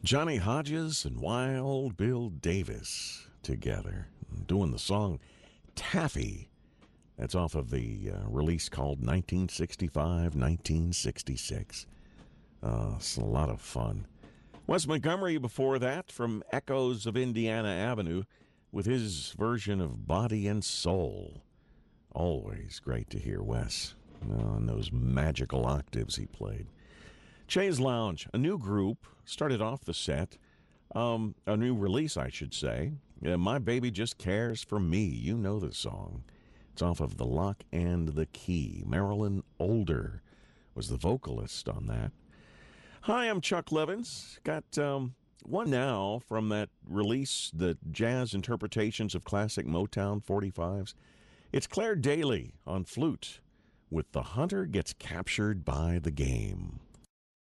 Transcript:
Johnny Hodges and Wild Bill Davis together doing the song Taffy. That's off of the release called 1965-1966. It's a lot of fun. Wes Montgomery before that from Echoes of Indiana Avenue with his version of Body and Soul. Always great to hear Wes on those magical octaves he played. Chaise Lounge, a new group, started off the set, a new release, I should say. My Baby Just Cares for Me. You know the song. It's off of The Lock and the Key. Marilyn Older was the vocalist on that. Hi, I'm Chuck Levins. Got one now from that release, the jazz interpretations of classic Motown 45s. It's Claire Daly on flute with The Hunter Gets Captured by the Game.